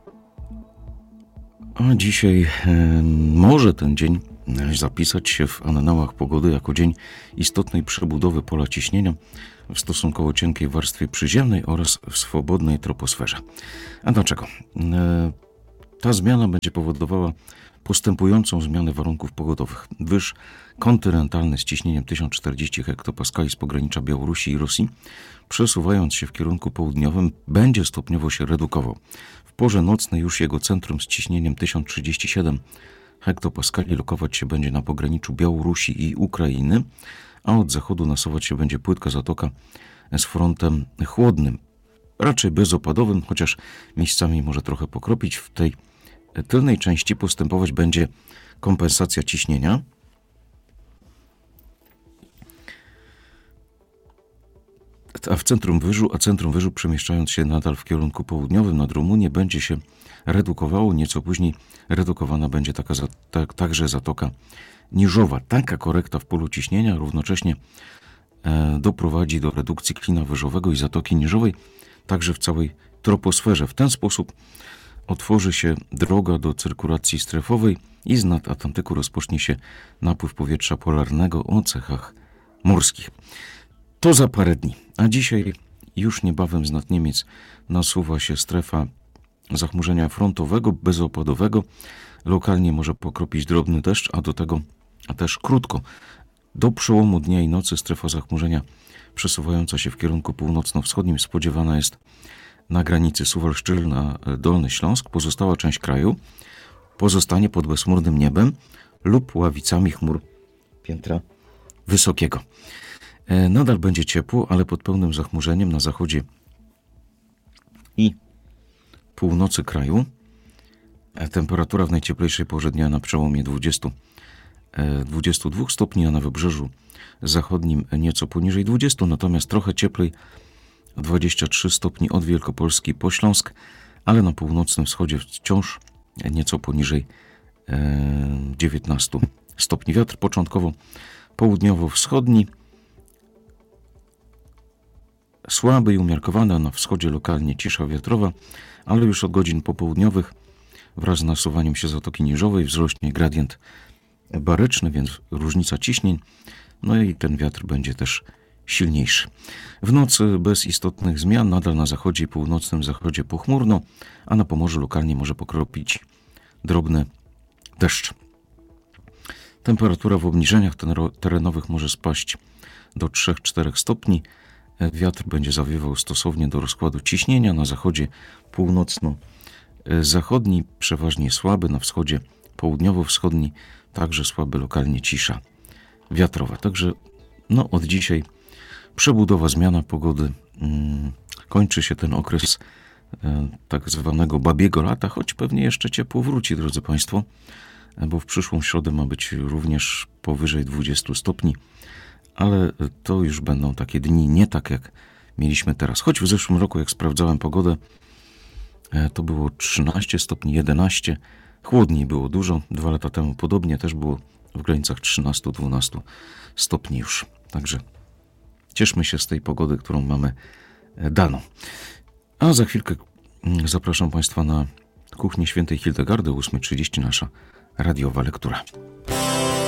A dzisiaj może ten dzień zapisać się w annałach pogody jako dzień istotnej przebudowy pola ciśnienia w stosunkowo cienkiej warstwie przyziemnej oraz w swobodnej troposferze. A dlaczego? Ta zmiana będzie powodowała postępującą zmianę warunków pogodowych. Wyż kontynentalny z ciśnieniem 1040 hektopaskali z pogranicza Białorusi i Rosji, przesuwając się w kierunku południowym, będzie stopniowo się redukował. W porze nocnej już jego centrum z ciśnieniem 1037 hektopaskali lokować się będzie na pograniczu Białorusi i Ukrainy, a od zachodu nasuwać się będzie płytka zatoka z frontem chłodnym, raczej bezopadowym, chociaż miejscami może trochę pokropić. W tej tylnej części postępować będzie kompensacja ciśnienia. A centrum wyżu przemieszczając się nadal w kierunku południowym nad Rumunię będzie się redukowało. Nieco później redukowana będzie także zatoka niżowa. Taka korekta w polu ciśnienia równocześnie doprowadzi do redukcji klina wyżowego i zatoki niżowej, także w całej troposferze. W ten sposób otworzy się droga do cyrkulacji strefowej i z nadatlantyku rozpocznie się napływ powietrza polarnego o cechach morskich. To za parę dni, a dzisiaj już niebawem z nad Niemiec nasuwa się strefa zachmurzenia frontowego, bezopadowego. Lokalnie może pokropić drobny deszcz, a do tego też krótko. Do przełomu dnia i nocy strefa zachmurzenia przesuwająca się w kierunku północno-wschodnim spodziewana jest na granicy Suwalszczyzny na Dolny Śląsk. Pozostała część kraju pozostanie pod bezchmurnym niebem lub ławicami chmur piętra wysokiego. Nadal będzie ciepło, ale pod pełnym zachmurzeniem na zachodzie i północy kraju. Temperatura w najcieplejszej porze dnia na przełomie 22 stopni, a na wybrzeżu zachodnim nieco poniżej 20, natomiast trochę cieplej 23 stopni od Wielkopolski po Śląsk, ale na północnym wschodzie wciąż nieco poniżej 19 stopni. Wiatr początkowo południowo-wschodni, słaby i umiarkowany, a na wschodzie lokalnie cisza wiatrowa, ale już od godzin popołudniowych wraz z nasuwaniem się zatoki niżowej wzrośnie gradient baryczny, więc różnica ciśnień, no i ten wiatr będzie też silniejszy. W nocy bez istotnych zmian, nadal na zachodzie i północnym zachodzie pochmurno, a na Pomorzu lokalnie może pokropić drobny deszcz. Temperatura w obniżeniach terenowych może spaść do 3-4 stopni. Wiatr będzie zawiewał stosownie do rozkładu ciśnienia. Na zachodzie północno-zachodni przeważnie słaby, na wschodzie południowo-wschodni także słaby, lokalnie cisza wiatrowa. Także od dzisiaj przebudowa, zmiana pogody. Kończy się ten okres tak zwanego babiego lata, choć pewnie jeszcze ciepło wróci, drodzy Państwo, bo w przyszłą środę ma być również powyżej 20 stopni, ale to już będą takie dni nie tak jak mieliśmy teraz. Choć w zeszłym roku, jak sprawdzałem pogodę, to było 13 stopni, 11, chłodniej było dużo. 2 lata temu podobnie też było w granicach 13-12 stopni już. Także cieszmy się z tej pogody, którą mamy daną. A za chwilkę zapraszam Państwa na kuchnię świętej Hildegardy, 8:30 nasza radiowa lektura.